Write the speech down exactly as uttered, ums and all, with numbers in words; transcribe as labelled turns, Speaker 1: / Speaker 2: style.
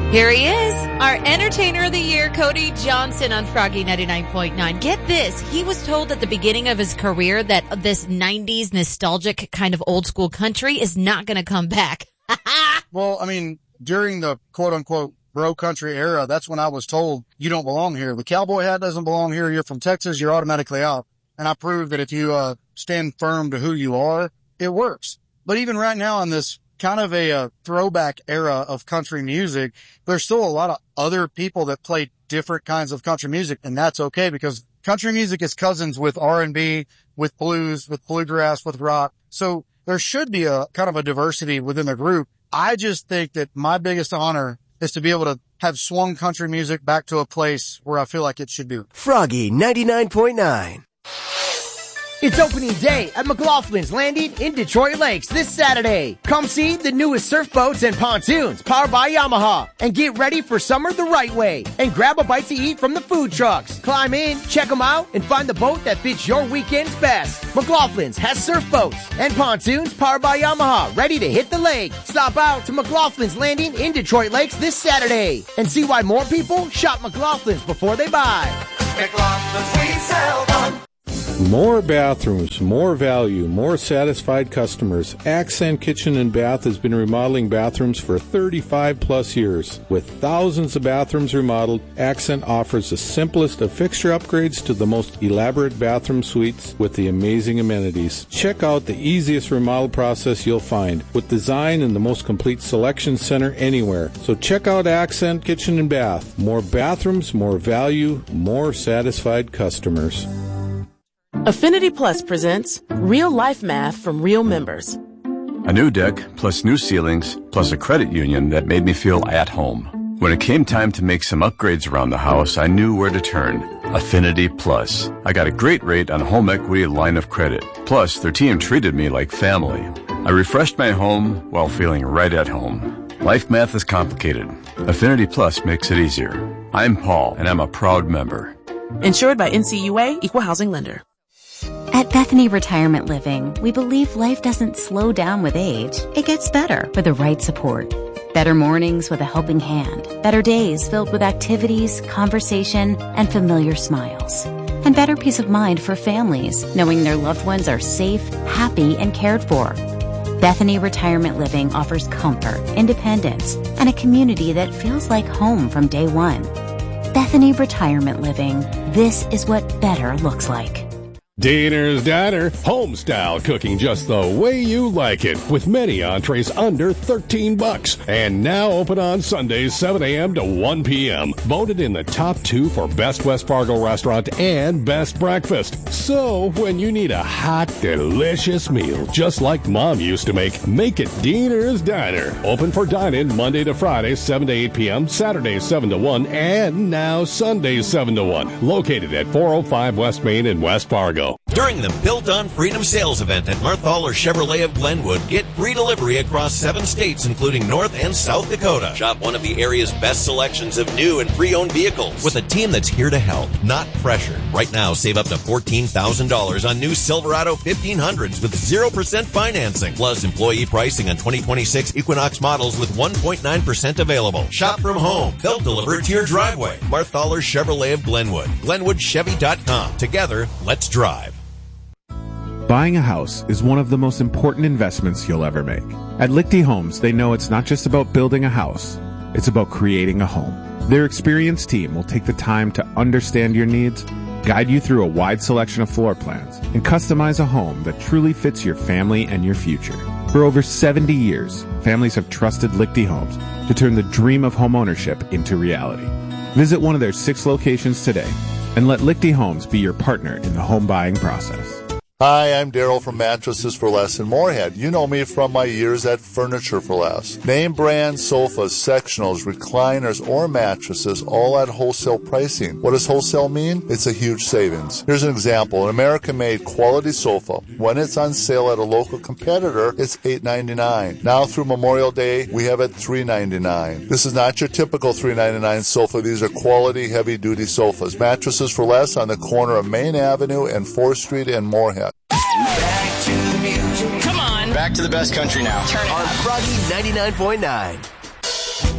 Speaker 1: Here he is, our Entertainer of the Year, Cody Johnson on Froggy ninety-nine point nine. Get this. He was told at the beginning of his career that this nineties nostalgic kind of old school country is not going to come back.
Speaker 2: Well, I mean, during the quote unquote bro country era, that's when I was told you don't belong here. The cowboy hat doesn't belong here. You're from Texas. You're automatically out. And I proved that if you uh, stand firm to who you are, it works. But even right now in this kind of a, a throwback era of country music, there's still a lot of other people that play different kinds of country music, and that's okay because country music is cousins with R and B, with blues, with bluegrass, with rock. So there should be a kind of a diversity within the group. I just think that my biggest honor is to be able to have swung country music back to a place where I feel like it should be.
Speaker 3: Froggy ninety-nine point nine.
Speaker 4: It's opening day at McLaughlin's Landing in Detroit Lakes this Saturday. Come see the newest surf boats and pontoons powered by Yamaha and get ready for summer the right way and grab a bite to eat from the food trucks. Climb in, check them out, and find the boat that fits your weekends best. McLaughlin's has surf boats and pontoons powered by Yamaha ready to hit the lake. Stop out to McLaughlin's Landing in Detroit Lakes this Saturday and see why more people shop McLaughlin's before they buy.
Speaker 5: McLaughlin's, we sell one.
Speaker 6: More bathrooms, more value, more satisfied customers. Accent Kitchen and Bath has been remodeling bathrooms for thirty-five plus years. With thousands of bathrooms remodeled, Accent offers the simplest of fixture upgrades to the most elaborate bathroom suites with the amazing amenities. Check out the easiest remodel process you'll find, with design and the most complete selection center anywhere. So check out Accent Kitchen and Bath. More bathrooms, more value, more satisfied customers.
Speaker 7: Affinity Plus presents Real Life Math from Real Members.
Speaker 8: A new deck, plus new ceilings, plus a credit union that made me feel at home. When it came time to make some upgrades around the house, I knew where to turn. Affinity Plus. I got a great rate on a home equity line of credit. Plus, their team treated me like family. I refreshed my home while feeling right at home. Life math is complicated. Affinity Plus makes it easier. I'm Paul, and I'm a proud member.
Speaker 7: Insured by N C U A, Equal Housing Lender.
Speaker 9: At Bethany Retirement Living, we believe life doesn't slow down with age. It gets better with the right support. Better mornings with a helping hand. Better days filled with activities, conversation, and familiar smiles. And better peace of mind for families, knowing their loved ones are safe, happy, and cared for. Bethany Retirement Living offers comfort, independence, and a community that feels like home from day one. Bethany Retirement Living. This is what better looks like.
Speaker 10: Diner's Diner, home-style cooking just the way you like it, with many entrees under thirteen bucks, and now open on Sundays seven a.m. to one p.m. Voted in the top two for Best West Fargo Restaurant and Best Breakfast. So, when you need a hot, delicious meal, just like Mom used to make, make it Diner's Diner. Open for dine-in Monday to Friday, seven to eight p.m., Saturdays seven to one, and now Sundays seven to one. Located at four oh five West Main in West Fargo.
Speaker 11: During the Built on Freedom sales event at Marthaler Chevrolet of Glenwood, get free delivery across seven states, including North and South Dakota. Shop one of the area's best selections of new and pre-owned vehicles with a team that's here to help, not pressure. Right now, save up to fourteen thousand dollars on new Silverado fifteen hundreds with zero percent financing. Plus, employee pricing on twenty twenty-six Equinox models with one point nine percent available. Shop from home. They'll deliver it to your driveway. Marthaler Chevrolet of Glenwood. Glenwood Chevy dot com. Together, let's drive.
Speaker 12: Buying a house is one of the most important investments you'll ever make. At Lichty Homes, they know it's not just about building a house, it's about creating a home. Their experienced team will take the time to understand your needs, guide you through a wide selection of floor plans, and customize a home that truly fits your family and your future. For over seventy years, families have trusted Lichty Homes to turn the dream of homeownership into reality. Visit one of their six locations today and let Lichty Homes be your partner in the home buying process.
Speaker 13: Hi, I'm Daryl from Mattresses for Less in Moorhead. You know me from my years at Furniture for Less. Name brand sofas, sectionals, recliners, or mattresses, all at wholesale pricing. What does wholesale mean? It's a huge savings. Here's an example. An American-made quality sofa. When it's on sale at a local competitor, it's eight ninety-nine. Now through Memorial Day, we have it three ninety-nine. This is not your typical three ninety-nine sofa. These are quality, heavy-duty sofas. Mattresses for Less on the corner of Main Avenue and fourth Street in Moorhead.
Speaker 5: Back to the music. Come on.
Speaker 3: Back to the best country now.
Speaker 5: Turn it
Speaker 3: on
Speaker 5: up.
Speaker 3: Froggy ninety-nine point nine.